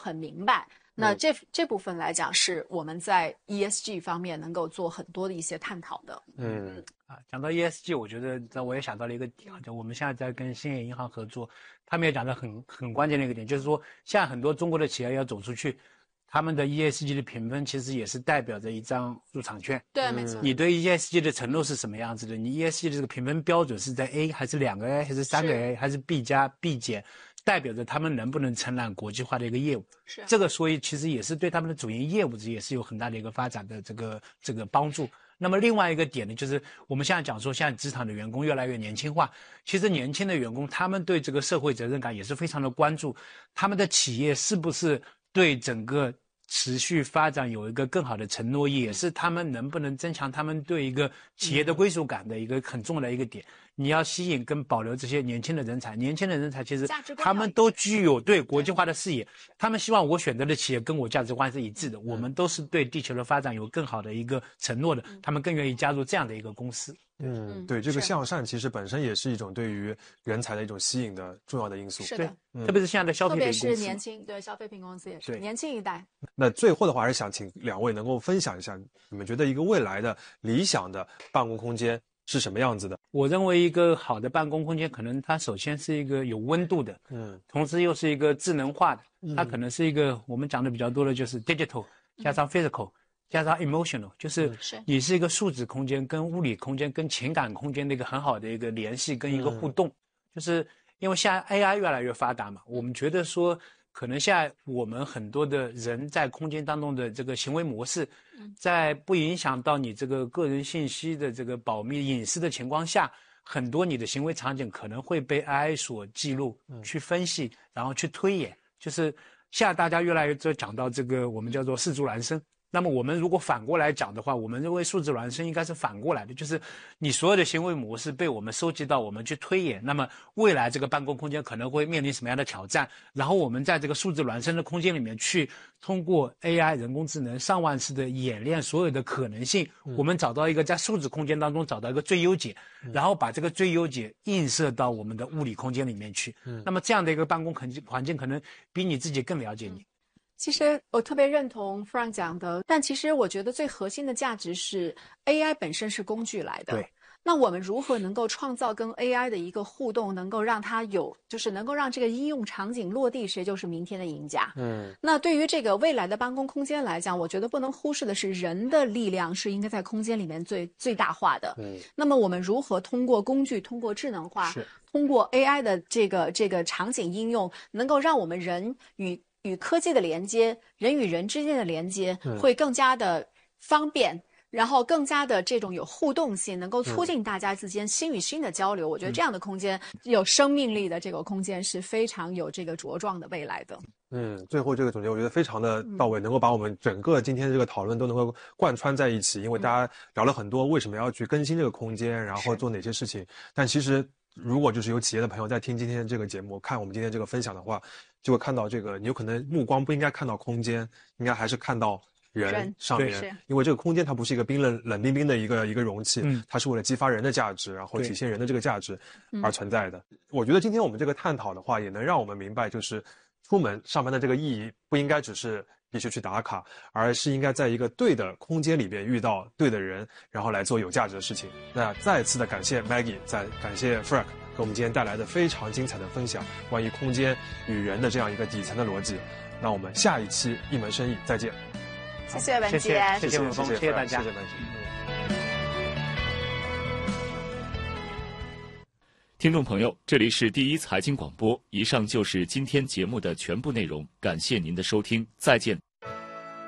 很明白。那这部分来讲，是我们在 ESG 方面能够做很多的一些探讨的。 讲到 ESG， 我觉得我也想到了一个点，就我们现在在跟兴业银行合作，他们也讲到很关键的一个点，就是说现在很多中国的企业要走出去，他们的 ESG 的评分其实也是代表着一张入场券。 对，没错。 你对 ESG 的承诺是什么样子的？你 ESG 的这个评分标准是在 A 还是2个 A 还是3个 A 还是 B 加 B 减？代表着他们能不能承揽国际化的一个业务， 是这个，所以其实也是对他们的主营业务也是有很大的一个发展的这个帮助。那么另外一个点呢，就是我们现在讲说，现在职场的员工越来越年轻化，其实年轻的员工他们对这个社会责任感也是非常的关注，他们的企业是不是对整个持续发展有一个更好的承诺，也是他们能不能增强他们对一个企业的归属感的一个很重要的一个点。你要吸引跟保留这些年轻的人才，年轻的人才其实他们都具有对国际化的视野，他们希望我选择的企业跟我价值观是一致的，我们都是对地球的发展有更好的一个承诺的，他们更愿意加入这样的一个公司。 对，这个向善其实本身也是一种对于人才的一种吸引的重要的因素。 是的， 特别是现在的消费品公司， 特别是年轻，对消费品公司也是年轻一代。 那最后的话，还是想请2位能够分享一下，你们觉得一个未来的理想的办公空间是什么样子的？ 我认为一个好的办公空间，可能它首先是一个有温度的，同时又是一个智能化的，它可能是一个我们讲的比较多的就是 digital 加上 physical 加上 emotional， 就是你是一个数字空间跟物理空间跟情感空间的一个很好的一个联系跟一个互动，就是因为现在 AI 越来越发达嘛，我们觉得说可能现在我们很多的人在空间当中的这个行为模式，在不影响到你这个个人信息的这个保密隐私的情况下，很多你的行为场景可能会被 AI 所记录，去分析，然后去推演。就是现在大家越来越讲到这个我们叫做4足孪生。那么我们如果反过来讲的话，我们认为数字孪生应该是反过来的，就是你所有的行为模式被我们收集到，我们去推演，那么未来这个办公空间可能会面临什么样的挑战，然后我们在这个数字孪生的空间里面去通过 AI 人工智能上万次的演练所有的可能性，我们找到一个在数字空间当中找到一个最优解，然后把这个最优解映射到我们的物理空间里面去，那么这样的一个办公环境可能比你自己更了解你。 其实我特别认同 Frank 讲的，但其实我觉得最核心的价值是 AI 本身是工具来的。 对， 那我们如何能够创造跟 AI 的一个互动，能够让它就是能够让这个应用场景落地，谁就是明天的赢家。那对于这个未来的办公空间来讲，我觉得不能忽视的是人的力量是应该在空间里面最大化的。那么我们如何通过工具，通过智能化，通过 AI 的这个场景应用，能够让我们人与科技的连接，人与人之间的连接会更加的方便，然后更加的这种有互动性，能够促进大家之间心与心的交流。我觉得这样的空间，有生命力的这个空间是非常有这个茁壮的未来的。 最后这个总结我觉得非常的到位，能够把我们整个今天这个讨论都能够贯穿在一起，因为大家聊了很多为什么要去更新这个空间，然后做哪些事情，但其实如果就是有企业的朋友在听今天这个节目，看我们今天这个分享的话，就会看到这个，你有可能目光不应该看到空间，应该还是看到人上面，因为这个空间它不是一个冷冰冰的一个容器，它是为了激发人的价值，然后体现人的这个价值而存在的。我觉得今天我们这个探讨的话，也能让我们明白，就是出门上班的这个意义不应该只是必须去打卡，而是应该在一个对的空间里边遇到对的人，然后来做有价值的事情。那再次的感谢 Maggie， 再感谢 Frank给我们今天带来的非常精彩的分享，关于空间与人的这样一个底层的逻辑。那我们下一期一门生意再见。 谢谢文杰， 谢谢文峰，谢谢大家， 谢谢文杰。 听众朋友，这里是第一财经广播，以上就是今天节目的全部内容，感谢您的收听，再见。